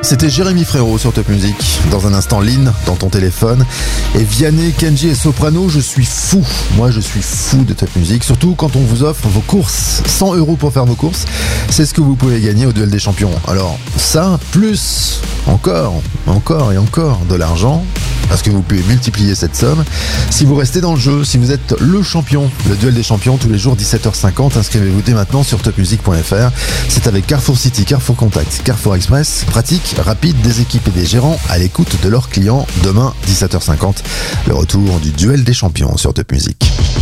C'était Jérémy Frérot sur Top Music. Dans un instant, Lynn dans ton téléphone. Et Vianney, Kenji et Soprano, je suis fou. Moi, je suis fou de Top Music. Surtout quand on vous offre vos courses. 100 € pour faire vos courses. C'est ce que vous pouvez gagner au Duel des Champions. Alors, ça, plus encore et encore de l'argent. Parce que vous pouvez multiplier cette somme si vous restez dans le jeu, si vous êtes le champion. Le Duel des Champions tous les jours 17h50. Inscrivez-vous dès maintenant sur topmusic.fr. C'est avec Carrefour City, Carrefour Contact, Carrefour Express. Pratique, rapide, des équipes et des gérants à l'écoute de leurs clients. Demain 17h50, le retour du Duel des Champions sur Top Music.